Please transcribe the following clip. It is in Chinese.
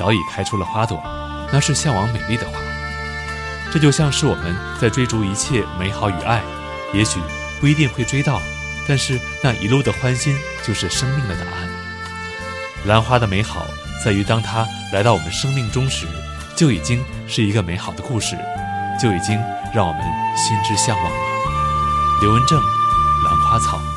早已开出了花朵，那是向往美丽的花。这就像是我们在追逐一切美好与爱，也许不一定会追到，但是那一路的欢欣就是生命的答案。兰花的美好在于当它来到我们生命中时，就已经是一个美好的故事，就已经让我们心之向往了。刘文正，兰花草。